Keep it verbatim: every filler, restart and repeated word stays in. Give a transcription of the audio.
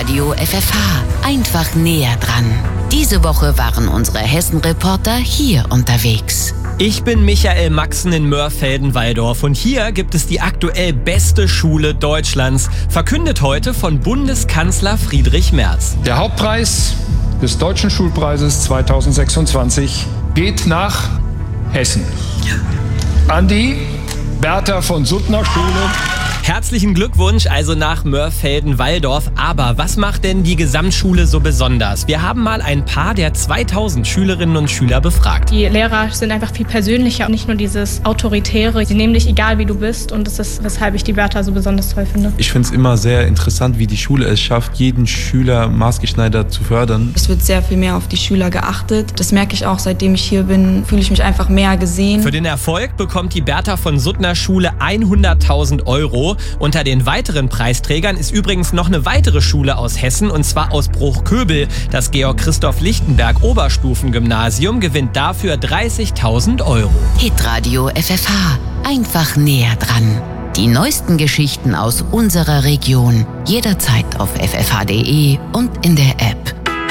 Hitradio F F H. Einfach näher dran. Diese Woche waren unsere Hessen-Reporter hier unterwegs. Ich bin Michael Maxen in Mörfelden-Walldorf und hier gibt es die aktuell beste Schule Deutschlands, verkündet heute von Bundeskanzler Friedrich Merz. Der Hauptpreis des Deutschen Schulpreises zweitausendsechsundzwanzig geht nach Hessen. An die Bertha von Suttner Schule. Herzlichen Glückwunsch also nach Mörfelden-Walldorf. Aber was macht denn die Gesamtschule so besonders? Wir haben mal ein paar der zweitausend Schülerinnen und Schüler befragt. Die Lehrer sind einfach viel persönlicher, nicht nur dieses Autoritäre. Sie nehmen dich egal, wie du bist, und das ist, weshalb ich die Bertha so besonders toll finde. Ich finde es immer sehr interessant, wie die Schule es schafft, jeden Schüler maßgeschneidert zu fördern. Es wird sehr viel mehr auf die Schüler geachtet. Das merke ich auch, seitdem ich hier bin, fühle ich mich einfach mehr gesehen. Für den Erfolg bekommt die Bertha von Suttner Schule hunderttausend Euro. Unter den weiteren Preisträgern ist übrigens noch eine weitere Schule aus Hessen, und zwar aus Bruchköbel. Das Georg-Christoph-Lichtenberg-Oberstufengymnasium gewinnt dafür dreißigtausend Euro. Hitradio F F H. Einfach näher dran. Die neuesten Geschichten aus unserer Region. Jederzeit auf f f h punkt d e und in der App.